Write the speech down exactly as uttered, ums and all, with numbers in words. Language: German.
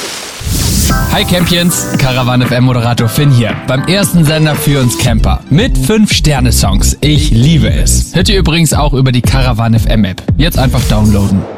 Hi Campions, Caravan F M Moderator Finn hier, beim ersten Sender für uns Camper. Mit fünf Sterne Songs, ich liebe es. Hört ihr übrigens auch über die Caravan F M App. Jetzt einfach downloaden.